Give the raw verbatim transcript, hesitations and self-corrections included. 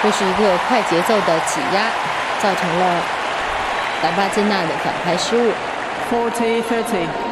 这是一个快节奏的挤压，造成了兰巴金纳的反拍失误。 forty thirty